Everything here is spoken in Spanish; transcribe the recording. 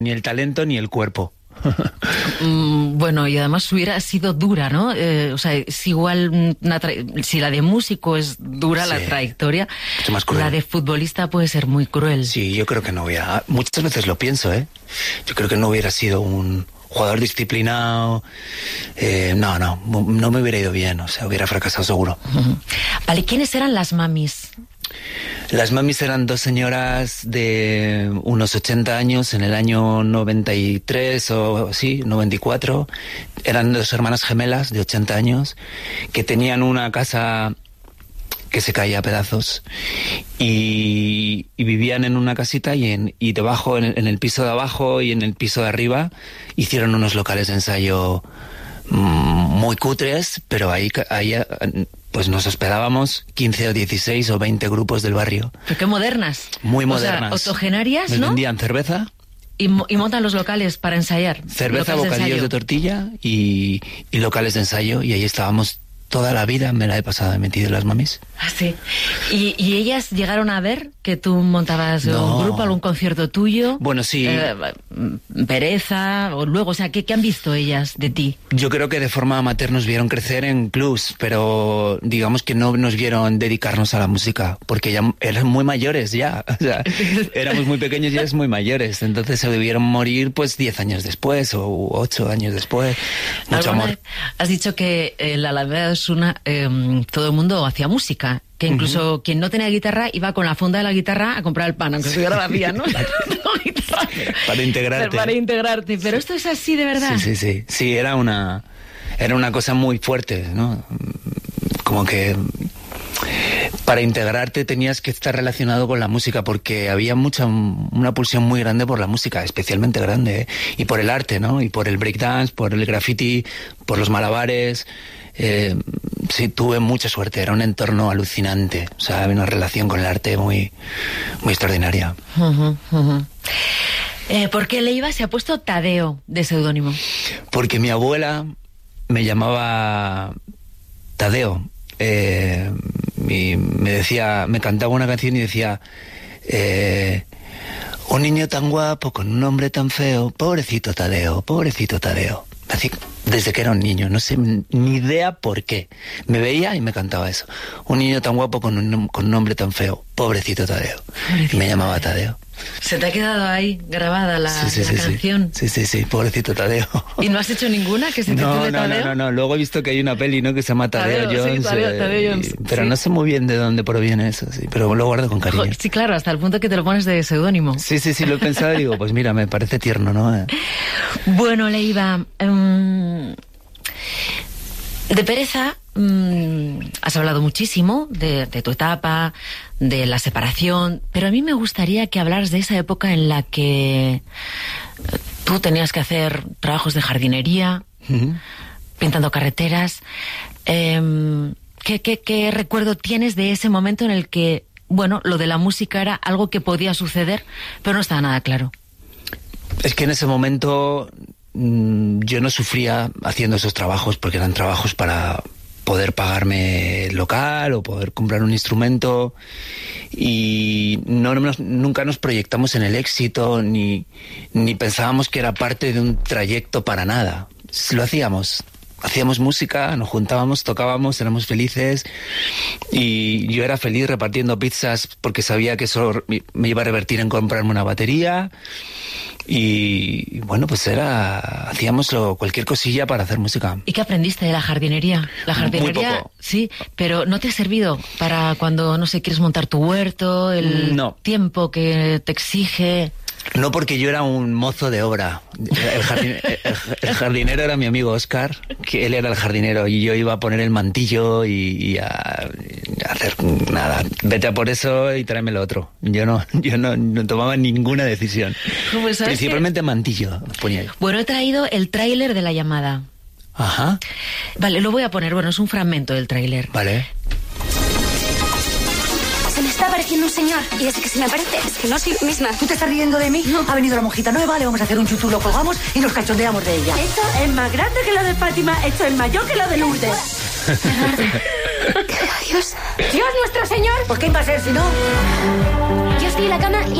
Ni el talento ni el cuerpo. Bueno, y además hubiera sido dura, ¿no? O sea, es igual, si la de músico es dura, sí, la trayectoria, mucho más cruel. La de futbolista puede ser muy cruel. Sí, yo creo que no hubiera... Muchas veces lo pienso, ¿eh? Yo creo que no hubiera sido un jugador disciplinado. No me hubiera ido bien, o sea, hubiera fracasado seguro. Vale, ¿quiénes eran las mamis? Las mamis eran dos señoras de unos 80 años, en el año 93 o sí, 94. Eran dos hermanas gemelas de 80 años que tenían una casa que se caía a pedazos y vivían en una casita y debajo, en el piso de abajo y en el piso de arriba, hicieron unos locales de ensayo muy cutres, pero ahí pues nos hospedábamos 15 o 16 o 20 grupos del barrio. Pero qué modernas. Muy modernas. O sea, octogenarias, ¿no? Nos vendían cerveza. Y montan los locales para ensayar. Cerveza, bocadillos de tortilla y locales de ensayo. Y ahí estábamos toda la vida, me la he pasado metido en las mamis. Ah, sí. ¿Y ellas llegaron a ver que tú montabas un grupo, algún concierto tuyo? Bueno, sí. Pereza, o luego, o sea, ¿qué han visto ellas de ti? Yo creo que de forma amateur nos vieron crecer en clubs, pero digamos que no nos vieron dedicarnos a la música, porque ya eran muy mayores ya. O sea, éramos muy pequeños y ellas muy mayores, entonces se debieron morir pues 10 años después o 8 años después. Mucho amor. Has dicho que la Alameda de Osuna todo el mundo hacía música, que incluso quien no tenía guitarra iba con la funda de la guitarra a comprar el pan, aunque estuviera vacía, ¿no? Para integrarte. Para integrarte, pero esto es así de verdad. Sí, era una cosa muy fuerte, ¿no? Como que para integrarte tenías que estar relacionado con la música, porque había una pulsión muy grande por la música, especialmente grande, ¿eh? Y por el arte, ¿no? Y por el breakdance, por el graffiti, por los malabares. Sí, tuve mucha suerte, era un entorno alucinante, o sea, había una relación con el arte muy, muy extraordinaria. ¿Por qué Leiva se ha puesto Tadeo de seudónimo? Porque mi abuela me llamaba Tadeo. Me cantaba una canción y decía: un niño tan guapo con un nombre tan feo, pobrecito Tadeo, pobrecito Tadeo. Así, desde que era un niño, no sé ni idea por qué. Me veía y me cantaba eso. Un niño tan guapo con un nombre tan feo, pobrecito Tadeo. Pobrecito. Y me llamaba Tadeo. ¿Se te ha quedado ahí grabada la canción? Sí, pobrecito Tadeo. ¿Y no has hecho ninguna que se titule Tadeo? No. Luego he visto que hay una peli, ¿no?, que se llama Tadeo Jones. Sí, Tadeo Jones. Pero no sé muy bien de dónde proviene eso, sí, pero lo guardo con cariño. Sí, claro, hasta el punto que te lo pones de seudónimo. Sí, lo he pensado y digo, pues mira, me parece tierno, ¿no? Bueno, Leiva, de pereza has hablado muchísimo de tu etapa, de la separación, pero a mí me gustaría que hablaras de esa época en la que tú tenías que hacer trabajos de jardinería, pintando carreteras. ¿Qué recuerdo tienes de ese momento en el que, bueno, lo de la música era algo que podía suceder, pero no estaba nada claro? Es que en ese momento yo no sufría haciendo esos trabajos, porque eran trabajos para poder pagarme el local o poder comprar un instrumento, y nunca nos proyectamos en el éxito ni pensábamos que era parte de un trayecto para nada. Lo hacíamos música, nos juntábamos, tocábamos, éramos felices, y yo era feliz repartiendo pizzas porque sabía que eso me iba a revertir en comprarme una batería. Y bueno, pues hacíamos cualquier cosilla para hacer música. ¿Y qué aprendiste de la jardinería? La jardinería, muy poco. Sí, pero ¿no te ha servido para cuando, no sé, quieres montar tu huerto, el tiempo que te exige? No, porque yo era un mozo de obra. El jardinero era mi amigo Óscar, que él era el jardinero, y yo iba a poner el mantillo y a hacer nada. Vete a por eso y tráeme lo otro. Yo no tomaba ninguna decisión. Principalmente mantillo ponía yo. Bueno, he traído el tráiler de La Llamada. Ajá. Vale, lo voy a poner. Bueno, es un fragmento del tráiler. Vale. Se me está apareciendo un señor, y desde que se me aparece es que no soy misma. ¿Tú te estás riendo de mí? No. Ha venido la monjita nueva, le vamos a hacer un chutú, lo colgamos y nos cachondeamos de ella. Esto es más grande que lo de Fátima, esto es mayor que lo de Lourdes. Dios. Dios nuestro Señor. ¿Por qué iba a ser si no? Yo estoy en la cama y